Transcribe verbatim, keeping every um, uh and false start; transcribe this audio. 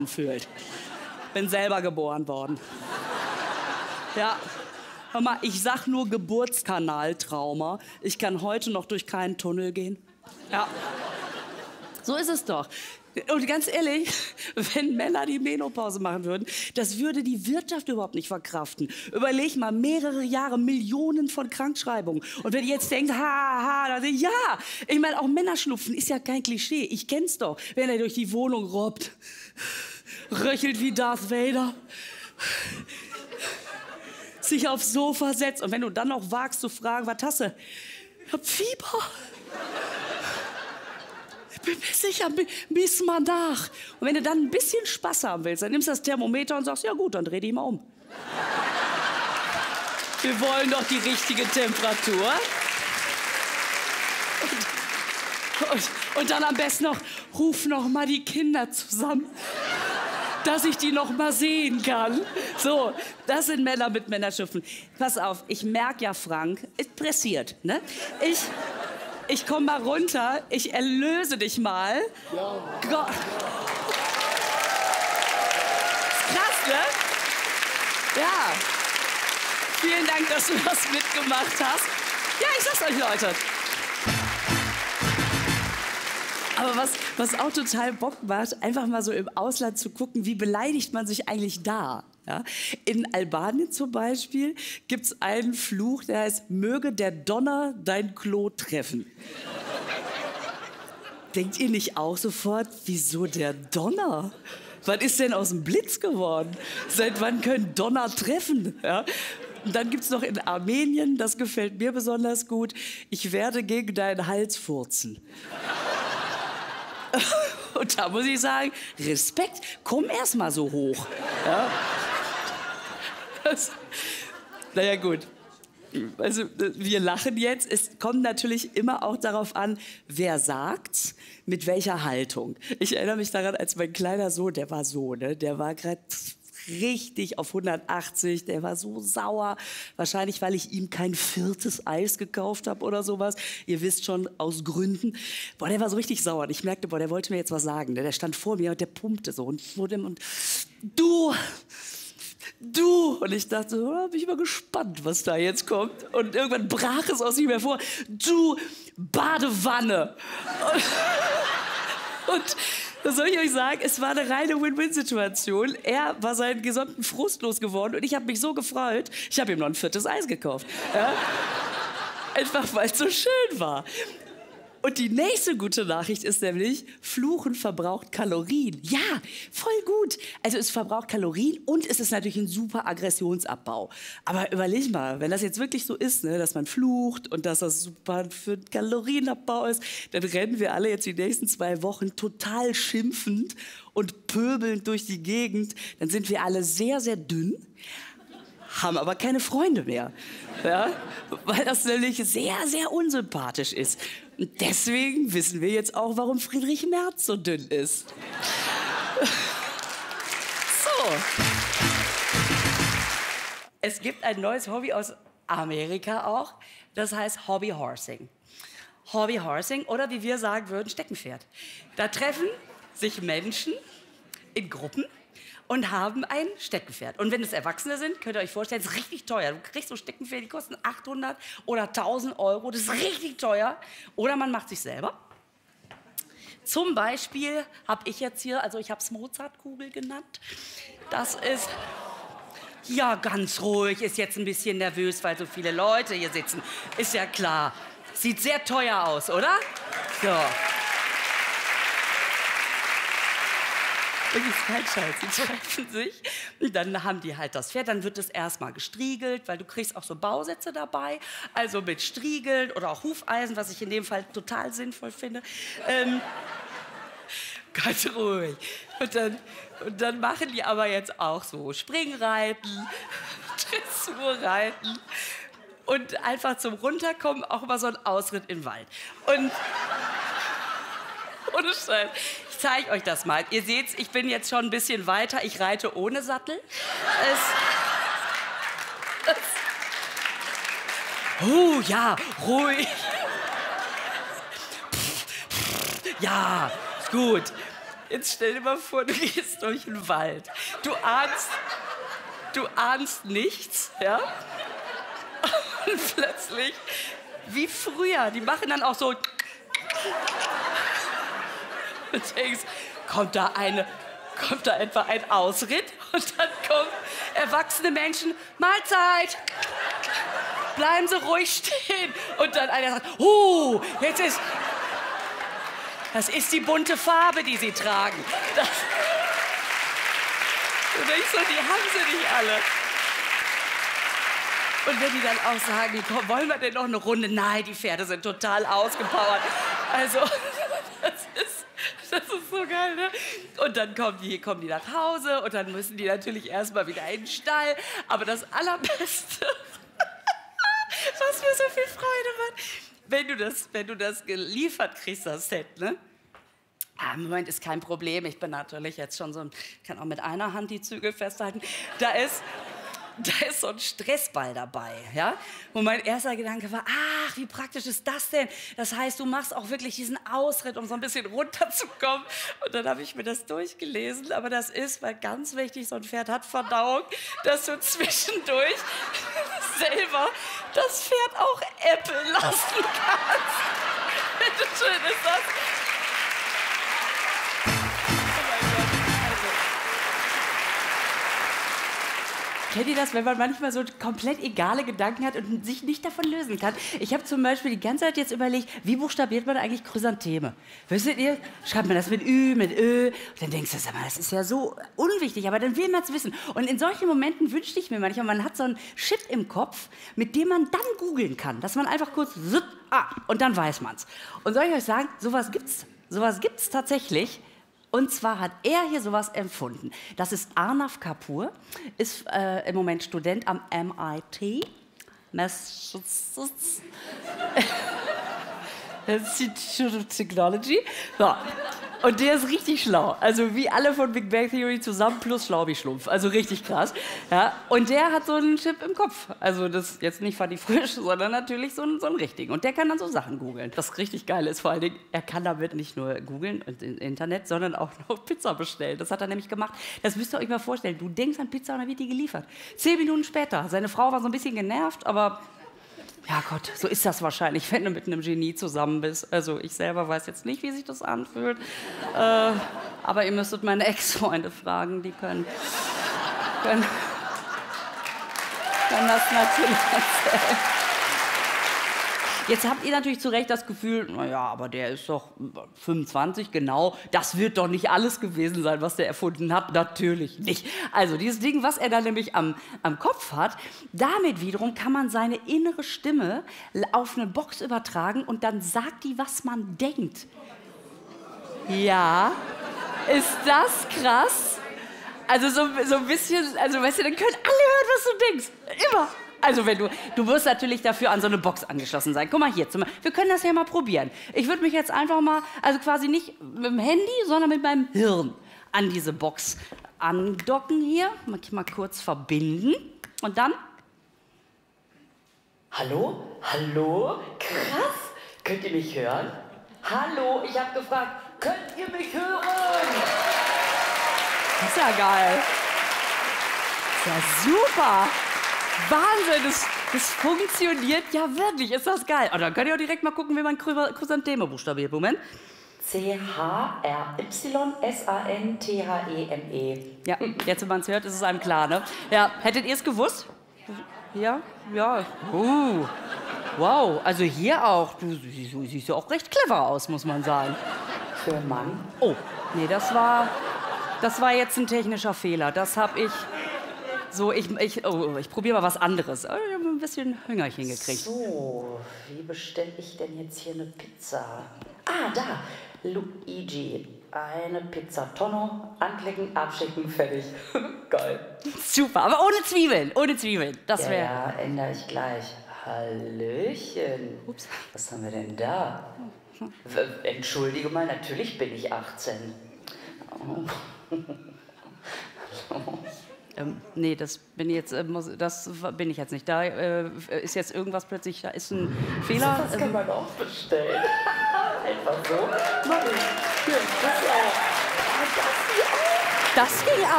fühlt. Bin selber geboren worden. Ja. Hör mal, ich sag nur Geburtskanaltrauma. Ich kann heute noch durch keinen Tunnel gehen. Ja. So ist es doch. Und ganz ehrlich, wenn Männer die Menopause machen würden, das würde die Wirtschaft überhaupt nicht verkraften. Überleg mal, mehrere Jahre, Millionen von Krankschreibungen. Und wenn ihr jetzt denkt, ha, ha, dann ja, ich meine, auch Männerschnupfen ist ja kein Klischee. Ich kenn's doch, wenn er durch die Wohnung robbt, röchelt wie Darth Vader, sich aufs Sofa setzt. Und wenn du dann noch wagst zu fragen, was hast du? Ich hab Fieber. Ich bin mir sicher, miss mal nach. Und wenn du dann ein bisschen Spaß haben willst, dann nimmst du das Thermometer und sagst, ja gut, dann dreh dich mal um. Wir wollen doch die richtige Temperatur. Und, und, und dann am besten noch, ruf noch mal die Kinder zusammen, dass ich die noch mal sehen kann. So, das sind Männer mit Männerschnupfen. Pass auf, ich merk ja, Frank, ist pressiert, ne? Ich... Ich komm mal runter, ich erlöse dich mal. Ja. Gott. Krass, ne? Ja. Vielen Dank, dass du das mitgemacht hast. Ja, ich sag's euch, Leute. Aber was, was auch total Bock macht, einfach mal so im Ausland zu gucken, wie beleidigt man sich eigentlich da. Ja? In Albanien zum Beispiel gibt es einen Fluch, der heißt, möge der Donner dein Klo treffen. Denkt ihr nicht auch sofort, wieso der Donner? Was ist denn aus dem Blitz geworden? Seit wann können Donner treffen? Ja? Und dann gibt es noch in Armenien, das gefällt mir besonders gut, ich werde gegen deinen Hals furzen. Und da muss ich sagen, Respekt, komm erst mal so hoch. Ja? Das, naja, gut. Also, wir lachen jetzt. Es kommt natürlich immer auch darauf an, wer sagt's, mit welcher Haltung. Ich erinnere mich daran, als mein kleiner Sohn, der war so, ne, der war gerade richtig auf hundertachtzig, der war so sauer. Wahrscheinlich, weil ich ihm kein viertes Eis gekauft habe oder sowas. Ihr wisst schon, aus Gründen. Boah, der war so richtig sauer. Und ich merkte, boah, der wollte mir jetzt was sagen. Der stand vor mir und der pumpte so. Und, und du, du. Und ich dachte, oh, bin ich mal gespannt, was da jetzt kommt. Und irgendwann brach es aus ihm hervor. Du, Badewanne. Und, und was soll ich euch sagen? Es war eine reine Win-Win-Situation. Er war seinen gesamten Frust losgeworden und ich habe mich so gefreut. Ich habe ihm noch ein viertes Eis gekauft. Ja? Einfach, weil es so schön war. Und die nächste gute Nachricht ist nämlich, Fluchen verbraucht Kalorien. Ja, voll gut. Also es verbraucht Kalorien und es ist natürlich ein super Aggressionsabbau. Aber überleg mal, wenn das jetzt wirklich so ist, ne, dass man flucht und dass das super für einen Kalorienabbau ist, dann rennen wir alle jetzt die nächsten zwei Wochen total schimpfend und pöbelnd durch die Gegend. Dann sind wir alle sehr, sehr dünn, haben aber keine Freunde mehr. Ja? Weil das nämlich sehr, sehr unsympathisch ist. Und deswegen wissen wir jetzt auch, warum Friedrich Merz so dünn ist. So. Es gibt ein neues Hobby aus Amerika auch, das heißt Hobbyhorsing. Hobbyhorsing oder wie wir sagen würden, Steckenpferd. Da treffen sich Menschen in Gruppen und haben ein Steckenpferd. Und wenn es Erwachsene sind, könnt ihr euch vorstellen, das ist richtig teuer. Du kriegst so Steckenpferde, die kosten achthundert oder tausend Euro. Das ist richtig teuer. Oder man macht sich selber. Zum Beispiel habe ich jetzt hier, also ich habe es Mozartkugel genannt. Das ist, ja, ganz ruhig, ist jetzt ein bisschen nervös, weil so viele Leute hier sitzen. Ist ja klar. Sieht sehr teuer aus, oder? So. Das ist kein Scheiß, die treffen sich und dann haben die halt das Pferd, dann wird es erstmal gestriegelt, weil du kriegst auch so Bausätze dabei, also mit Striegeln oder auch Hufeisen, was ich in dem Fall total sinnvoll finde. Ähm, ganz ruhig. Und dann, und dann machen die aber jetzt auch so Springreiten, Dressurreiten und einfach zum Runterkommen auch immer so ein Ausritt im Wald. Und ohne Scheiß. Ich zeige euch das mal. Ihr seht, ich bin jetzt schon ein bisschen weiter. Ich reite ohne Sattel. Es, es, oh ja, ruhig. Ja, ist gut. Jetzt stell dir mal vor, du gehst durch den Wald. Du ahnst, du ahnst nichts, ja? Und plötzlich, wie früher, die machen dann auch so... Und denkst, kommt da eine, kommt da etwa ein Ausritt? Und dann kommen erwachsene Menschen, Mahlzeit! Bleiben Sie ruhig stehen. Und dann einer sagt, oh, jetzt ist... Das ist die bunte Farbe, die Sie tragen. Das, und ich so, die haben sie nicht alle. Und wenn die dann auch sagen, komm, wollen wir denn noch eine Runde? Nein, die Pferde sind total ausgepowert. Also, das ist, das ist so geil, ne? Und dann kommen die, kommen die nach Hause und dann müssen die natürlich erstmal wieder in den Stall. Aber das Allerbeste, was mir so viel Freude macht, wenn du das, wenn du das geliefert kriegst, das Set, ne? Ah, im Moment ist kein Problem. Ich bin natürlich jetzt schon so ein, kann auch mit einer Hand die Zügel festhalten. Da ist, da ist so ein Stressball dabei, ja? Und mein erster Gedanke war, ach, wie praktisch ist das denn? Das heißt, du machst auch wirklich diesen Ausritt, um so ein bisschen runterzukommen. Und dann habe ich mir das durchgelesen. Aber das ist, weil ganz wichtig, so ein Pferd hat Verdauung, dass du zwischendurch selber das Pferd auch äppeln lassen kannst. Bitte schön, ist das... Kennt ihr das, wenn man manchmal so komplett egale Gedanken hat und sich nicht davon lösen kann? Ich habe zum Beispiel die ganze Zeit jetzt überlegt, wie buchstabiert man eigentlich Chrysantheme? Wisst ihr, schreibt man das mit Ü, mit Ö? Und dann denkst du, sag mal, das ist ja so unwichtig, aber dann will man es wissen. Und in solchen Momenten wünschte ich mir manchmal, man hat so einen Chip im Kopf, mit dem man dann googeln kann, dass man einfach kurz, ah, und dann weiß man's. Und soll ich euch sagen, sowas gibt's, sowas gibt's tatsächlich. Und zwar hat er hier sowas empfunden. Das ist Arnav Kapoor, ist äh, im Moment Student am M I T, Massachusetts Institute of Technology. So. Und der ist richtig schlau. Also wie alle von Big Bang Theory zusammen plus Schlaubi-Schlumpf. Also richtig krass. Ja. Und der hat so einen Chip im Kopf. Also das jetzt nicht Fanny Frisch, sondern natürlich so einen, so einen richtigen. Und der kann dann so Sachen googeln. Das richtig Geile ist vor allen Dingen, er kann damit nicht nur googeln und im Internet, sondern auch noch Pizza bestellen. Das hat er nämlich gemacht. Das müsst ihr euch mal vorstellen. Du denkst an Pizza und dann wird die geliefert. Zehn Minuten später. Seine Frau war so ein bisschen genervt, aber... Ja Gott, so ist das wahrscheinlich, wenn du mit einem Genie zusammen bist. Also ich selber weiß jetzt nicht, wie sich das anfühlt. Äh, aber ihr müsstet meine Ex-Freunde fragen, die können, können, können das natürlich erzählen. Jetzt habt ihr natürlich zu Recht das Gefühl, naja, aber der ist doch fünfundzwanzig, genau. Das wird doch nicht alles gewesen sein, was der erfunden hat. Natürlich nicht. Also dieses Ding, was er da nämlich am, am Kopf hat, damit wiederum kann man seine innere Stimme auf eine Box übertragen und dann sagt die, was man denkt. Ja, ist das krass? Also so, so ein bisschen, also weißt du, dann können alle hören, was du denkst. Immer. Also wenn du, du wirst natürlich dafür an so eine Box angeschlossen sein. Guck mal hier, zum, wir können das ja mal probieren. Ich würde mich jetzt einfach mal, also quasi nicht mit dem Handy, sondern mit meinem Hirn an diese Box andocken hier. Mal, mal kurz verbinden und dann... Hallo? Hallo? Krass! Könnt ihr mich hören? Hallo, ich habe gefragt, könnt ihr mich hören? Das ist ja geil. Das ist ja super. Wahnsinn, das, das funktioniert ja wirklich, ist das geil. Und dann könnt ihr auch direkt mal gucken, wie man Chrysantheme buchstabiert. Moment. C H R Y S A N T H E M E. Ja, jetzt, wenn man es hört, ist es einem klar, ne? Ja, hättet ihr es gewusst? Ja, ja. Uh, wow, also hier auch. Du, du siehst ja auch recht clever aus, muss man sagen. Für einen Mann. Oh, nee, das war, das war jetzt ein technischer Fehler. Das habe ich... So, ich, ich, oh, ich probiere mal was anderes. Ich habe ein bisschen Hüngerchen gekriegt. So, wie bestelle ich denn jetzt hier eine Pizza? Ah, da. Luigi. Eine Pizza Tonno. Anklicken, abschicken, fertig. Geil. Super, aber ohne Zwiebeln. Ohne Zwiebeln. Das wäre... Ja, ja, ändere ich gleich. Hallöchen. Ups. Was haben wir denn da? Entschuldige mal, natürlich bin ich achtzehn. Oh. Ähm, nee, das bin ich jetzt, äh, muss, das bin ich jetzt nicht. Da äh, ist jetzt irgendwas plötzlich, da ist ein Fehler. Das kann man auch bestellen. Einfach so. Mach ich. Hier, das auch. Das ging